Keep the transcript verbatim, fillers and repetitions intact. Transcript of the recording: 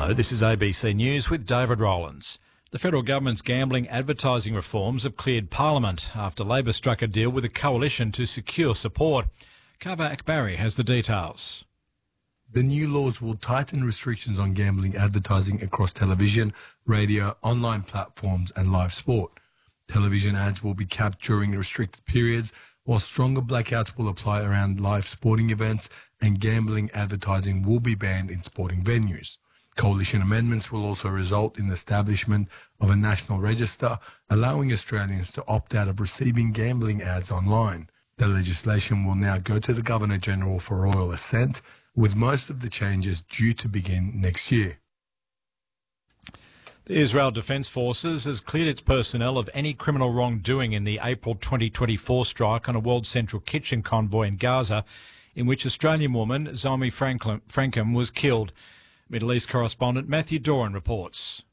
Hello, this is A B C News with David Rowlands. The federal government's gambling advertising reforms have cleared Parliament after Labor struck a deal with a coalition to secure support. Kava Akbari has the details. The new laws will tighten restrictions on gambling advertising across television, radio, online platforms and live sport. Television ads will be capped during restricted periods, while stronger blackouts will apply around live sporting events, and gambling advertising will be banned in sporting venues. Coalition amendments will also result in the establishment of a national register, allowing Australians to opt out of receiving gambling ads online. The legislation will now go to the Governor-General for royal assent, with most of the changes due to begin next year. The Israel Defence Forces has cleared its personnel of any criminal wrongdoing in the April twenty twenty-four strike on a World Central Kitchen convoy in Gaza, in which Australian woman Zomi Franklin, Frankham was killed. Middle East correspondent Matthew Doran reports.